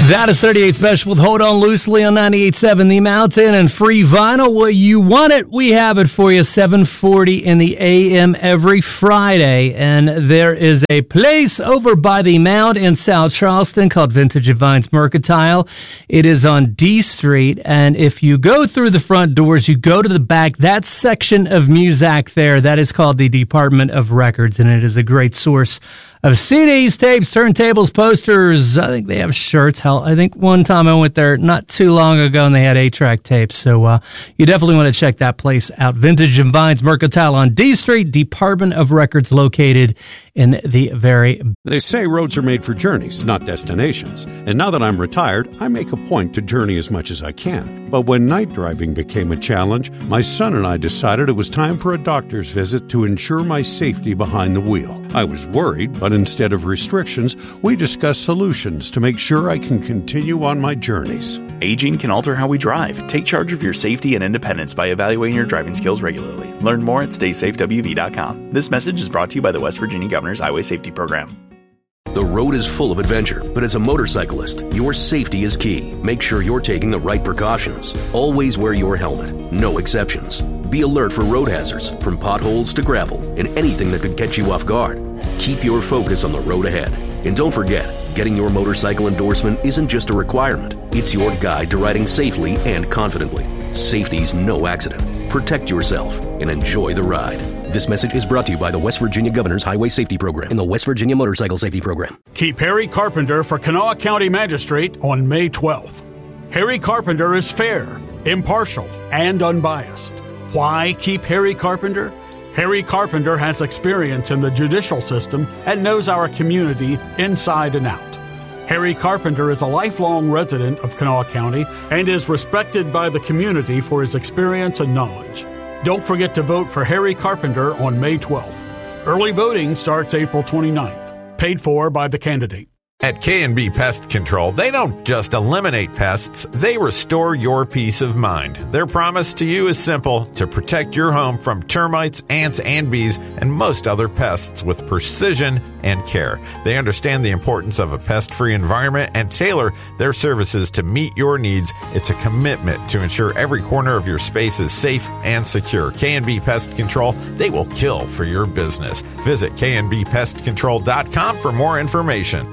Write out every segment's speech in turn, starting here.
That is 38 Special with Hold On Loosely on 98.7 The Mountain and Free Vinyl. Well, you want it, we have it for you, 7:40 in the a.m. every Friday. And there is a place over by the Mount in South Charleston called Vintage and Vines Mercantile. It is on D Street. And if you go through the front doors, you go to the back, that section of Muzak there, that is called the Department of Records. And it is a great source of CDs, tapes, turntables, posters. I think they have shirts. Hell, I think one time I went there not too long ago and they had 8-track tapes. So you definitely want to check that place out. Vintage and Vines Mercantile on D Street, Department of Records located in the very... They say roads are made for journeys, not destinations. And now that I'm retired, I make a point to journey as much as I can. But when night driving became a challenge, my son and I decided it was time for a doctor's visit to ensure my safety behind the wheel. I was worried, but instead of restrictions, we discussed solutions to make sure I can continue on my journeys. Aging can alter how we drive. Take charge of your safety and independence by evaluating your driving skills regularly. Learn more at StaySafeWV.com. This message is brought to you by the West Virginia Governor's Highway Safety Program. The road is full of adventure, but as a motorcyclist, your safety is key. Make sure you're taking the right precautions. Always wear your helmet. No exceptions. Be alert for road hazards, from potholes to gravel, and anything that could catch you off guard. Keep your focus on the road ahead. And don't forget, getting your motorcycle endorsement isn't just a requirement. It's your guide to riding safely and confidently. Safety's no accident. Protect yourself and enjoy the ride. This message is brought to you by the West Virginia Governor's Highway Safety Program and the West Virginia Motorcycle Safety Program. Keep Harry Carpenter for Kanawha County Magistrate on May 12th. Harry Carpenter is fair, impartial, and unbiased. Why keep Harry Carpenter? Harry Carpenter has experience in the judicial system and knows our community inside and out. Harry Carpenter is a lifelong resident of Kanawha County and is respected by the community for his experience and knowledge. Don't forget to vote for Harry Carpenter on May 12th. Early voting starts April 29th. Paid for by the candidate. At K&B Pest Control, they don't just eliminate pests, they restore your peace of mind. Their promise to you is simple: to protect your home from termites, ants, and bees, and most other pests with precision and care. They understand the importance of a pest-free environment and tailor their services to meet your needs. It's a commitment to ensure every corner of your space is safe and secure. K&B Pest Control, they will kill for your business. Visit knbpestcontrol.com for more information.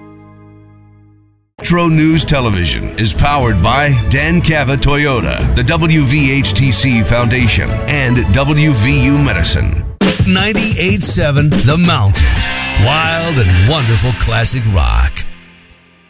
Metro News Television is powered by Dan Cava Toyota, the WVHTC Foundation, and WVU Medicine. 98.7 The Mountain. Wild and wonderful classic rock.